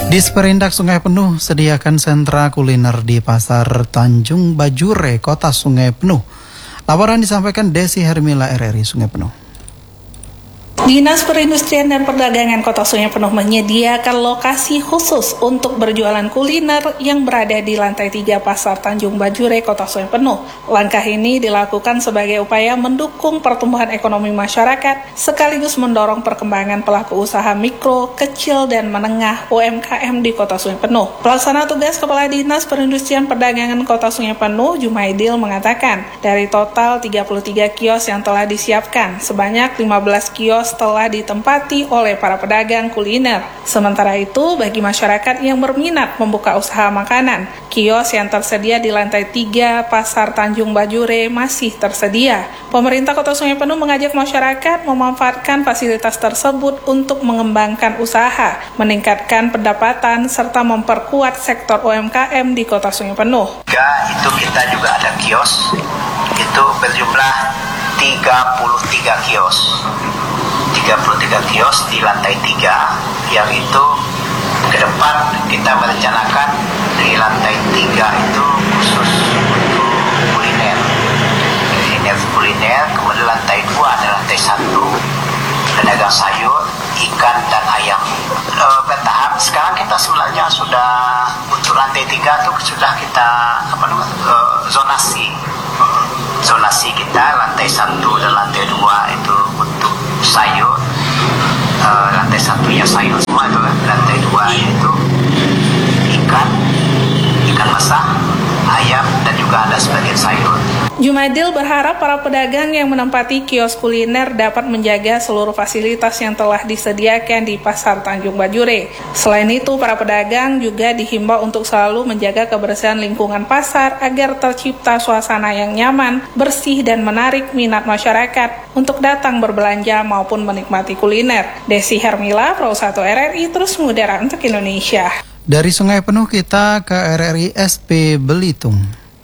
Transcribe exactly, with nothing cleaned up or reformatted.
Disperindak Sungai Penuh sediakan sentra kuliner di Pasar Tanjung Bajure, Kota Sungai Penuh. Laporan disampaikan Desi Hermila R R I Sungai Penuh. Dinas Perindustrian dan Perdagangan Kota Sungai Penuh menyediakan lokasi khusus untuk berjualan kuliner yang berada di lantai tiga Pasar Tanjung Bajure, Kota Sungai Penuh. Langkah ini dilakukan sebagai upaya mendukung pertumbuhan ekonomi masyarakat, sekaligus mendorong perkembangan pelaku usaha mikro, kecil, dan menengah U M K M di Kota Sungai Penuh. Pelaksana tugas Kepala Dinas Perindustrian Perdagangan Kota Sungai Penuh, Jumaidil, mengatakan, dari total tiga puluh tiga kios yang telah disiapkan, sebanyak lima belas kios telah ditempati oleh para pedagang kuliner. Sementara itu, bagi masyarakat yang berminat membuka usaha makanan, kios yang tersedia di lantai tiga Pasar Tanjung Bajure masih tersedia. Pemerintah Kota Sungai Penuh mengajak masyarakat memanfaatkan fasilitas tersebut untuk mengembangkan usaha, meningkatkan pendapatan, serta memperkuat sektor U M K M di Kota Sungai Penuh. Ya, itu kita juga ada kios, itu berjumlah tiga puluh tiga kios. tiga puluh tiga kios di lantai tiga, yang itu ke depan kita merencanakan di lantai tiga itu khusus untuk kuliner kuliner kuliner kemudian lantai dua ada lantai satu pedagang sayur, ikan, dan ayam. E, bertahap sekarang kita sebenarnya sudah untuk lantai tiga tuh sudah kita apa namanya e, zonasi zonasi kita lantai satu dan lantai dua itu untuk sayur, uh, lantai satunya sayur semua itu kan, lantai dua itu ikan, ikan masak, ayam, dan juga ada sebagian sayur. Jumaidil berharap para pedagang yang menempati kios kuliner dapat menjaga seluruh fasilitas yang telah disediakan di Pasar Tanjung Bajure. Selain itu, para pedagang juga dihimbau untuk selalu menjaga kebersihan lingkungan pasar agar tercipta suasana yang nyaman, bersih, dan menarik minat masyarakat untuk datang berbelanja maupun menikmati kuliner. Desi Hermila, Pro satu R R I, terus mengudara untuk Indonesia. Dari Sungai Penuh kita ke R R I S P Belitung.